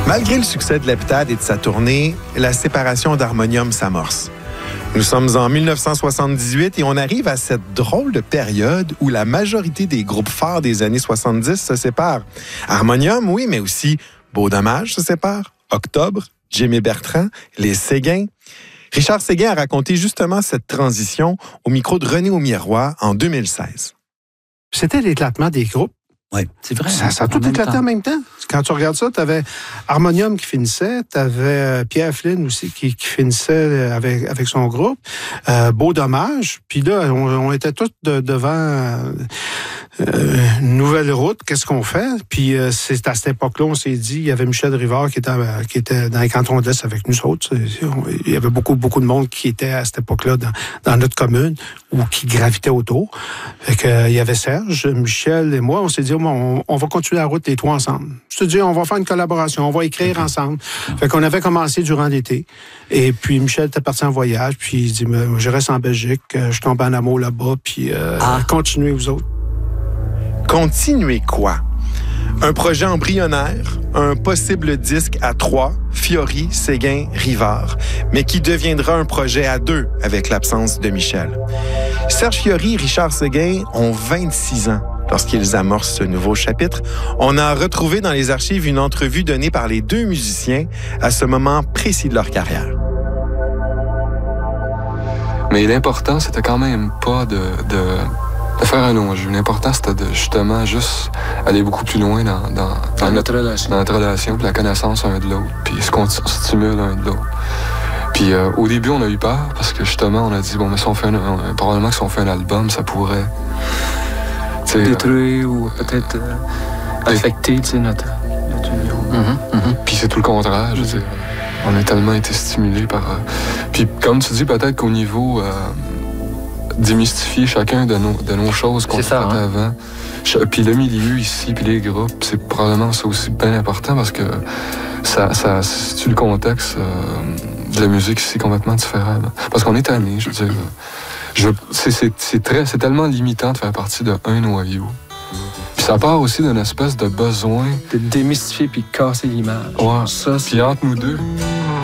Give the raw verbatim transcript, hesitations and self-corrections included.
Malgré le succès de l'Heptade et de sa tournée, la séparation d'Harmonium s'amorce. Nous sommes en mille neuf cent soixante-dix-huit et on arrive à cette drôle de période où la majorité des groupes phares des années soixante-dix se séparent. Harmonium, oui, mais aussi Beau Dommage se sépare, Octobre, Jimmy Bertrand, les Séguin. Richard Séguin a raconté justement cette transition au micro de René Aumier-Roy en deux mille seize. C'était l'éclatement des groupes. Oui, c'est vrai. Ça, ça a tout éclaté en même temps. Quand tu regardes ça, tu avais Harmonium qui finissait, tu avais Pierre Flynn aussi qui, qui finissait avec, avec son groupe, euh, Beau Dommage. Puis là, on, on était tous de, devant euh, une nouvelle route. Qu'est-ce qu'on fait? Puis euh, c'est à cette époque-là, on s'est dit, il y avait Michel Rivard qui était, qui était dans les cantons d'Est avec nous autres. Il y avait beaucoup, beaucoup de monde qui était à cette époque-là dans, dans notre commune ou qui gravitait autour. Fait que, euh, il y avait Serge, Michel et moi. On s'est dit, On, on va continuer la route les trois ensemble. Je te dis, on va faire une collaboration, on va écrire ensemble. Fait qu'on avait commencé durant l'été. Et puis, Michel était parti en voyage, puis il dit, je reste en Belgique, je tombe en amour là-bas, puis euh, ah. continuez vous autres. Continuez quoi? Un projet embryonnaire, un possible disque à trois, Fiori, Séguin, Rivard, mais qui deviendra un projet à deux avec l'absence de Michel. Serge Fiori et Richard Séguin ont vingt-six ans. Lorsqu'ils amorcent ce nouveau chapitre, on a retrouvé dans les archives une entrevue donnée par les deux musiciens à ce moment précis de leur carrière. Mais l'important, c'était quand même pas de, de, de faire un long-jeu. L'important, c'était de justement juste aller beaucoup plus loin dans, dans, dans, dans notre, notre relation. Dans notre relation, puis la connaissance un de l'autre, puis ce qu'on stimule un de l'autre. Puis euh, au début, on a eu peur, parce que justement, on a dit, bon, mais si on fait un, un, probablement que si on fait un album, ça pourrait... détruire ou peut-être euh, affecter notre, notre union. Mm-hmm, mm-hmm. Puis c'est tout le contraire, je veux dire. On a tellement été stimulés par... Euh, puis comme tu dis, peut-être qu'au niveau euh, démystifier chacun de nos, de nos choses qu'on a faites hein? avant. Puis le milieu ici, puis les groupes, c'est probablement ça aussi bien important parce que ça, ça situe le contexte euh, de la musique ici complètement différent. Parce qu'on est tanné, je veux dire... Je, c'est, c'est, c'est, très, c'est tellement limitant de faire partie d'un noyau. Puis ça part aussi d'une espèce de besoin... De démystifier puis casser l'image. Ouais, ça, puis entre nous deux,